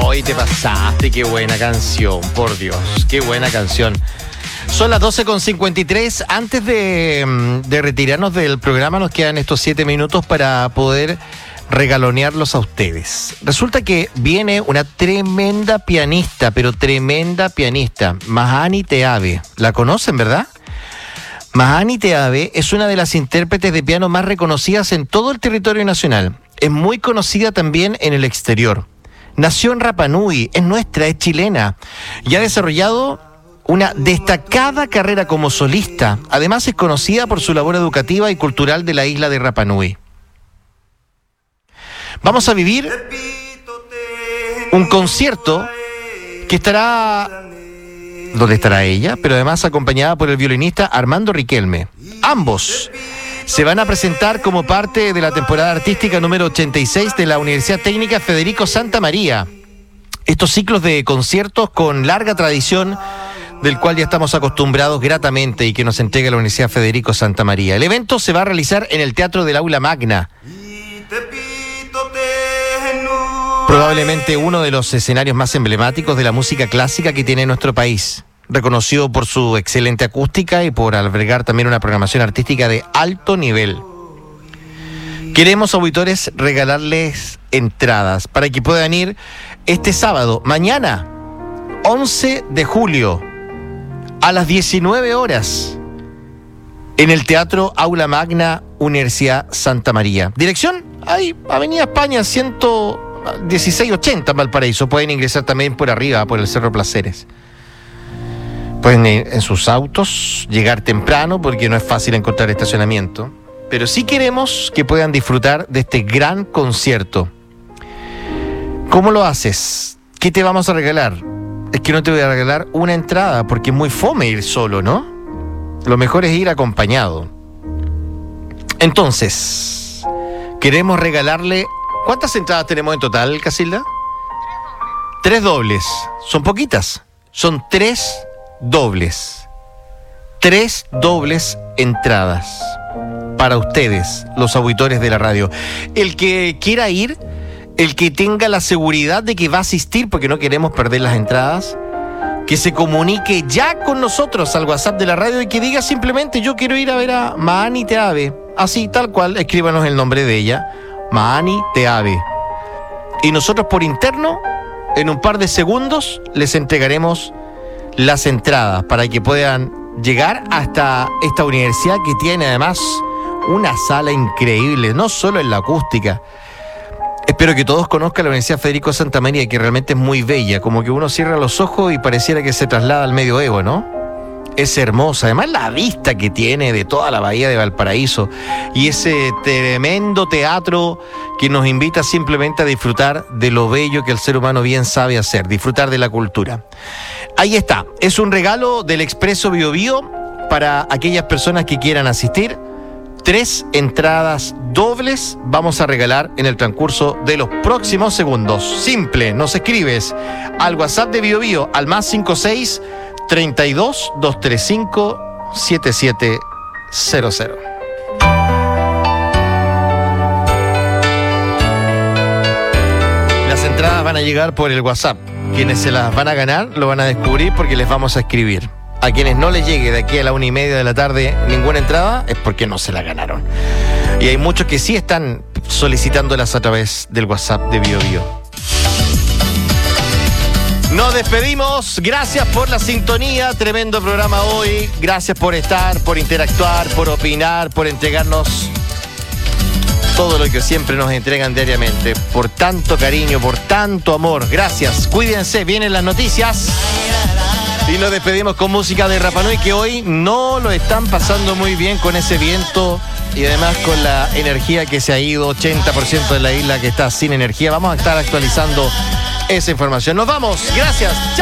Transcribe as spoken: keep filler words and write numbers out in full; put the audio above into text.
Hoy te pasaste, qué buena canción, por Dios, qué buena canción. Son las doce con cincuenta y tres. Antes de, de retirarnos del programa, nos quedan estos siete minutos para poder regalonearlos a ustedes. Resulta que viene una tremenda pianista, pero tremenda pianista, Mahani Teave. ¿La conocen, verdad? Mahani Teave es una de las intérpretes de piano más reconocidas en todo el territorio nacional. Es muy conocida también en el exterior. Nació en Rapa Nui, es nuestra, es chilena, y ha desarrollado una destacada carrera como solista. Además es conocida por su labor educativa y cultural de la isla de Rapa Nui. Vamos a vivir un concierto que estará... ¿Dónde estará ella? Pero además acompañada por el violinista Armando Riquelme. Ambos se van a presentar como parte de la temporada artística número ochenta y seis de la Universidad Técnica Federico Santa María. Estos ciclos de conciertos con larga tradición, del cual ya estamos acostumbrados gratamente y que nos entrega la Universidad Federico Santa María. El evento se va a realizar en el Teatro del Aula Magna. Probablemente uno de los escenarios más emblemáticos de la música clásica que tiene nuestro país, reconocido por su excelente acústica y por albergar también una programación artística de alto nivel. Queremos, auditores, regalarles entradas para que puedan ir este sábado, mañana, once de julio, a las diecinueve horas, en el Teatro Aula Magna, Universidad Santa María. Dirección, ahí, Avenida España, ciento dieciséis ochenta en Valparaíso. Pueden ingresar también por arriba, por el Cerro Placeres. Pueden ir en sus autos, llegar temprano, porque no es fácil encontrar estacionamiento. Pero sí queremos que puedan disfrutar de este gran concierto. ¿Cómo lo haces? ¿Qué te vamos a regalar? Es que no te voy a regalar una entrada, porque es muy fome ir solo, ¿no? Lo mejor es ir acompañado. Entonces, queremos regalarle... ¿Cuántas entradas tenemos en total, Casilda? Tres dobles. Son poquitas. Son tres dobles. Tres dobles entradas para ustedes, los auditores de la radio. El que quiera ir, el que tenga la seguridad de que va a asistir, porque no queremos perder las entradas, que se comunique ya con nosotros al WhatsApp de la radio y que diga simplemente: yo quiero ir a ver a Mahani Teave. Así, tal cual, escríbanos el nombre de ella, Mahani Teave. Y nosotros por interno, en un par de segundos, les entregaremos las entradas para que puedan llegar hasta esta universidad que tiene además una sala increíble, no solo en la acústica. Espero que todos conozcan la Universidad Federico Santa María, que realmente es muy bella, como que uno cierra los ojos y pareciera que se traslada al medioevo, ¿no? Es hermosa, además la vista que tiene de toda la bahía de Valparaíso y ese tremendo teatro que nos invita simplemente a disfrutar de lo bello que el ser humano bien sabe hacer, disfrutar de la cultura. Ahí está, es un regalo del Expreso Bio Bio para aquellas personas que quieran asistir. Tres entradas dobles vamos a regalar en el transcurso de los próximos segundos. Simple, nos escribes al WhatsApp de Bio Bio al más cinco seis treinta y dos, doscientos treinta y cinco, setenta y siete cero cero. Las entradas van a llegar por el WhatsApp. Quienes se las van a ganar lo van a descubrir porque les vamos a escribir. A quienes no les llegue de aquí a la una y media de la tarde ninguna entrada es porque no se la ganaron. Y hay muchos que sí están solicitándolas a través del WhatsApp de Bio Bio. Nos despedimos, gracias por la sintonía, tremendo programa hoy, gracias por estar, por interactuar, por opinar, por entregarnos todo lo que siempre nos entregan diariamente, por tanto cariño, por tanto amor, gracias, cuídense, vienen las noticias y nos despedimos con música de Rapa Nui, que hoy no lo están pasando muy bien con ese viento y además con la energía que se ha ido, ochenta por ciento de la isla que está sin energía. Vamos a estar actualizando esa información. Nos vamos, gracias.